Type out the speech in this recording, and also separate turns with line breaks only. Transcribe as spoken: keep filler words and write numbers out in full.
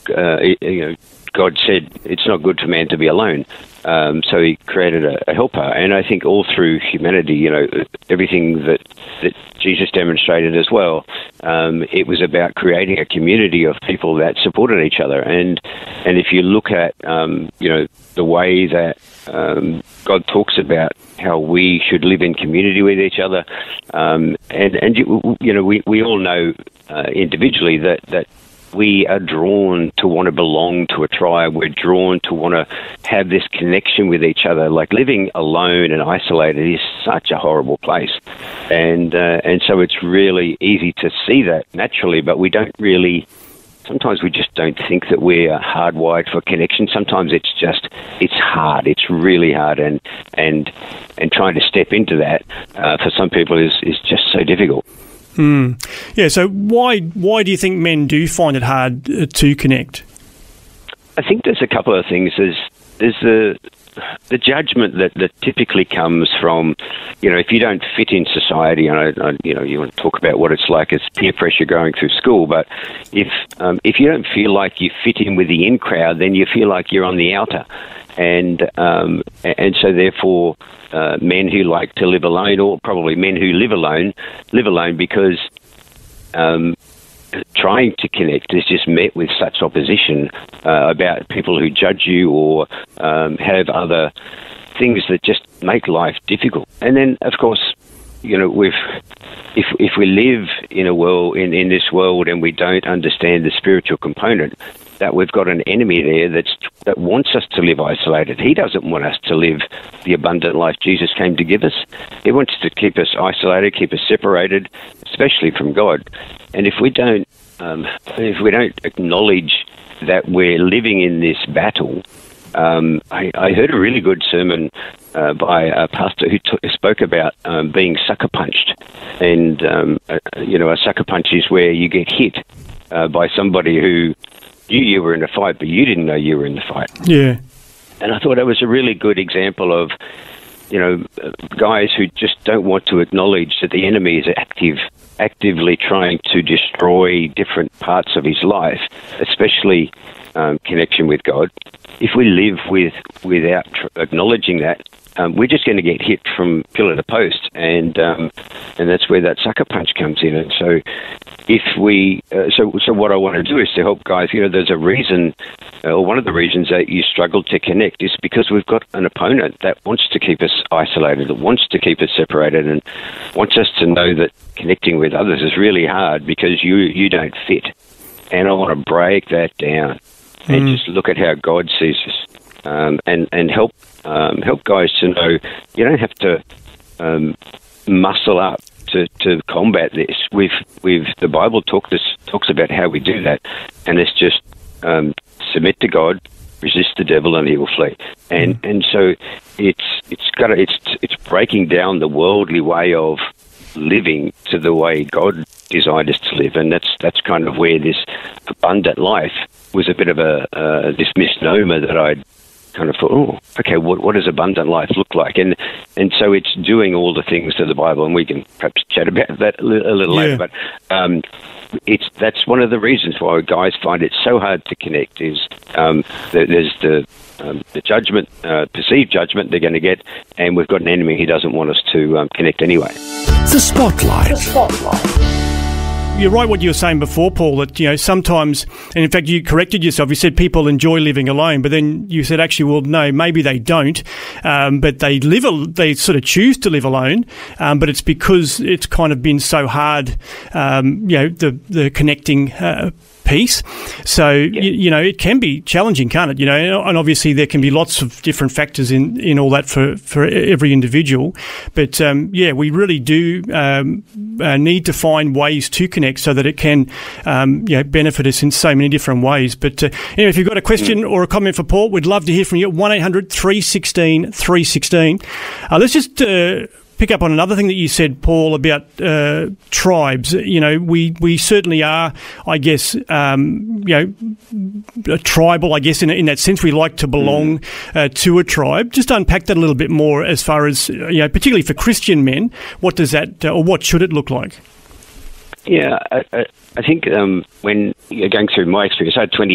uh, you know, God said it's not good for man to be alone. Um, so he created a, a helper. And I think all through humanity, you know, everything that, that Jesus demonstrated as well, um, it was about creating a community of people that supported each other. And and if you look at, um, you know, the way that um, God talks about how we should live in community with each other, um, and, and you, you know, we, we all know uh, individually that, that we are drawn to want to belong to a tribe. We're drawn to want to have this connection with each other. Like living alone and isolated is such a horrible place. And uh, and so it's really easy to see that naturally, but we don't really, sometimes we just don't think that we're hardwired for connection. Sometimes it's just, it's hard. It's really hard. And and, and trying to step into that uh, for some people is, is just so difficult.
Mm. Yeah, so why why do you think men do find it hard uh, to connect?
I think there's a couple of things. There's there's the the judgment that, that typically comes from, you know, if you don't fit in society, and I, I, you know, you want to talk about what it's like as peer pressure going through school, but if um, if you don't feel like you fit in with the in crowd, then you feel like you're on the outer. And um, and so therefore, uh, men who like to live alone, or probably men who live alone, live alone because um, trying to connect is just met with such opposition uh, about people who judge you or um, have other things that just make life difficult. And then, of course, you know, we've, if if we live in a world in, in this world and we don't understand the spiritual component, that we've got an enemy there that's that wants us to live isolated. He doesn't want us to live the abundant life Jesus came to give us. He wants to keep us isolated, keep us separated, especially from God. And if we don't, um, if we don't acknowledge that we're living in this battle, um, I, I heard a really good sermon uh, by a pastor who t- spoke about um, being sucker punched. And um, uh, you know, a sucker punch is where you get hit uh, by somebody who You, you were in a fight, but you didn't know you were in the fight.
Yeah.
And I thought it was a really good example of, you know, guys who just don't want to acknowledge that the enemy is active, actively trying to destroy different parts of his life, especially um, connection with God. If we live with without tr- acknowledging that, um, we're just going to get hit from pillar to post, and um, and that's where that sucker punch comes in. And so, if we, uh, so so what I want to do is to help guys. You know, there's a reason, uh, or one of the reasons that you struggle to connect is because we've got an opponent that wants to keep us isolated, that wants to keep us separated, and wants us to know that connecting with others is really hard because you you don't fit. And I want to break that down mm. and just look at how God sees us, um, and and help um, help guys to know you don't have to um, muscle up to, to combat this. We've we've the Bible talk this, talks about how we do that, and it's just um, submit to God, resist the devil, and he will flee. And mm. and so it's it's got it's it's breaking down the worldly way of living to the way God designed us to live, and that's that's kind of where this abundant life was a bit of a uh, this misnomer that I'd kind of thought, oh, okay, what what does abundant life look like? And and so it's doing all the things to the Bible, and we can perhaps chat about that a little, a little
yeah.
later. But um, it's that's one of the reasons why guys find it so hard to connect. Is um, that there's the um, the judgment, uh, perceived judgment they're going to get, and we've got an enemy who doesn't want us to um, connect anyway.
The Spotlight. The Spotlight.
You're right what you were saying before, Paul, that, you know, sometimes, and in fact you corrected yourself, you said people enjoy living alone, but then you said actually, well, no, maybe they don't, um, but they live, al- they sort of choose to live alone, um, but it's because it's kind of been so hard, um, you know, the, the connecting uh, piece. So, yeah. you, you know, it can be challenging, can't it? You know, and obviously there can be lots of different factors in, in all that for, for every individual. But, um, yeah, we really do um, uh, need to find ways to connect so that it can, um, you know, benefit us in so many different ways. But uh, anyway, if you've got a question mm. or a comment for Paul, we'd love to hear from you. one eight hundred three one six three one six. Uh, let's just... Uh, pick up on another thing that you said, Paul, about uh, tribes. You know, we, we certainly are, I guess, um, you know, tribal, I guess, in, in that sense. We like to belong uh, to a tribe. Just unpack that a little bit more as far as, you know, particularly for Christian men, what does that, uh, or what should it look like?
Yeah, I, I, I think um, when you're going through my experience, I had twenty